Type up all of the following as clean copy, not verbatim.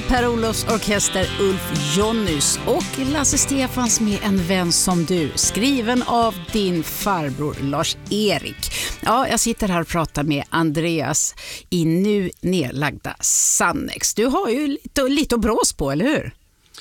var Per-Olofs orkester Ulf Jonnys och Lasse Stefans med En vän som du, skriven av din farbror Lars-Erik. Ja, jag sitter här och pratar med Andreas i nu nedlagda Sannex. Du har ju lite att brås på, eller hur?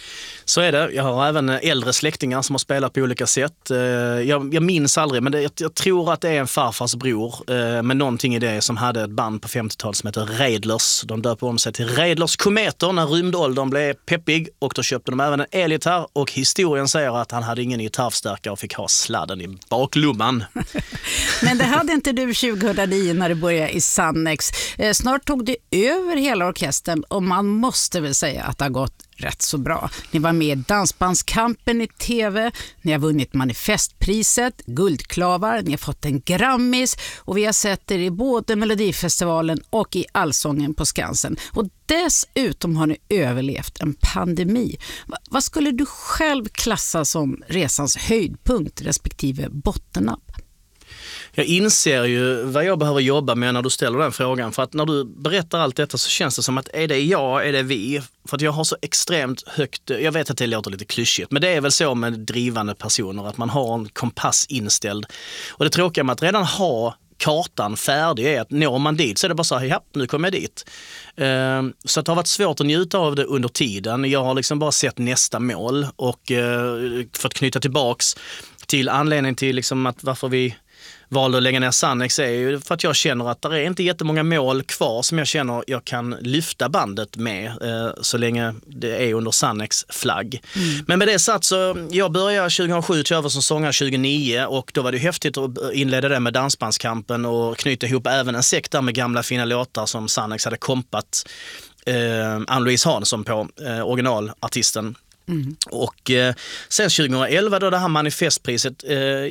Så är det. Jag har även äldre släktingar som har spelat på olika sätt. Jag minns aldrig, men jag tror att det är en farfars bror med någonting i det som hade ett band på 50-talet som heter Reidlers. De döpte om sig till Reidlers Kometer när rymdåldern blev peppig, och då köpte de även en elgitarr, och historien säger att han hade ingen gitarrstärkare och fick ha sladden i baklumman. Men det hade inte du 2009 när du började i Sannex. Snart tog du över hela orkestern, och man måste väl säga att det har gått rätt så bra. Ni var med i Dansbandskampen i TV, ni har vunnit Manifestpriset, Guldklavar, ni har fått en Grammis, och vi har sett er i både Melodifestivalen och i Allsången på Skansen. Och dessutom har ni överlevt en pandemi. Vad skulle du själv klassa som resans höjdpunkt respektive bottennapp? Jag inser ju vad jag behöver jobba med när du ställer den frågan. För att när du berättar allt detta så känns det som att är det jag, är det vi? För att jag har så extremt högt, jag vet att det låter lite klyschigt, men det är väl så med drivande personer att man har en kompass inställd. Och det tråkiga med att redan ha kartan färdig är att når man dit så är det bara så här, ja, nu kommer jag dit. Så att det har varit svårt att njuta av det under tiden. Jag har liksom bara sett nästa mål, och för att knyta tillbaks till anledningen till liksom att varför vi valde att lägga ner Sannex är ju för att jag känner att det är inte jättemånga mål kvar som jag känner jag kan lyfta bandet med så länge det är under Sannex flagg. Men med det satt så, jag började 2007, tog över som sångare 2009, och då var det häftigt att inleda det med Dansbandskampen och knyta ihop även en säck där med gamla fina låtar som Sannex hade kompat Ann-Louise Hansson på, originalartisten. Och sen 2011 då det här manifestpriset,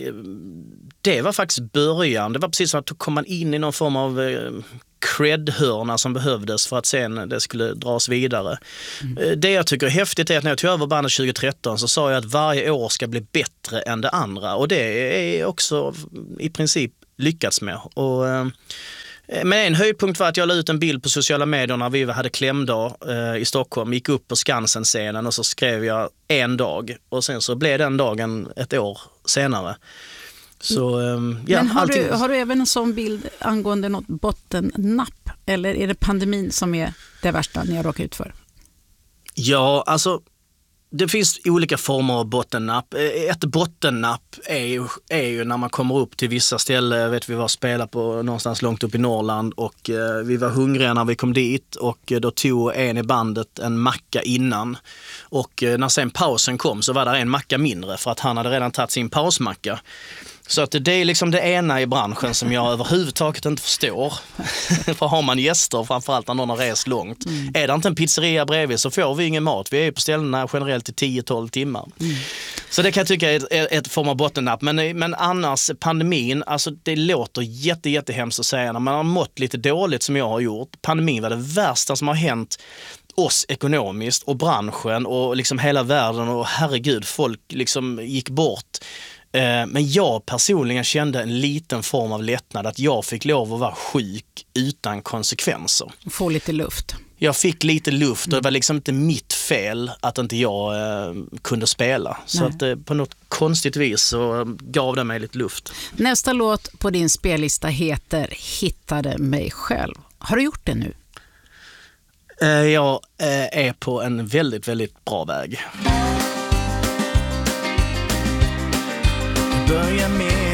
det var faktiskt början. Det var precis som att då kom man in i någon form av cred-hörna som behövdes för att sen det skulle dras vidare. Det jag tycker är häftigt är att när jag tog över bandet 2013 så sa jag att varje år ska bli bättre än det andra, och det är också i princip lyckats med. Och men en höjdpunkt var att jag la ut en bild på sociala medier när vi hade klämdag i Stockholm. Gick upp på Skansen-scenen och så skrev jag en dag. Och sen så blev den dagen ett år senare. Så, ja, men har du även en sån bild angående något bottennapp? Eller är det pandemin som är det värsta ni har råkat ut för? Ja, alltså det finns olika former av bottennapp. Ett bottennapp är ju när man kommer upp till vissa ställen. Jag vet, vi var och spelade på någonstans långt upp i Norrland, och vi var hungriga när vi kom dit, och då tog en i bandet en macka innan. Och när sen pausen kom så var det en macka mindre för att han hade redan tagit sin pausmacka. Så att det är liksom det ena i branschen som jag överhuvudtaget inte förstår. För har man gäster, framförallt när någon har rest långt. Är det inte en pizzeria bredvid så får vi ingen mat. Vi är på ställena generellt i 10-12 timmar. Så det kan jag tycka är ett form av bottennapp. Men annars, pandemin, alltså det låter jättehemskt att säga när man har mått lite dåligt som jag har gjort. Pandemin var det värsta som har hänt oss ekonomiskt och branschen och liksom hela världen, och herregud, folk liksom gick bort. Men jag personligen kände en liten form av lättnad att jag fick lov att vara sjuk utan konsekvenser. Få lite luft. Jag fick lite luft, och det var liksom inte mitt fel att inte jag kunde spela. Så att på något konstigt vis så gav det mig lite luft. Nästa låt på din spellista heter Hittade mig själv. Har du gjort det nu? Jag är på en väldigt bra väg. Börja med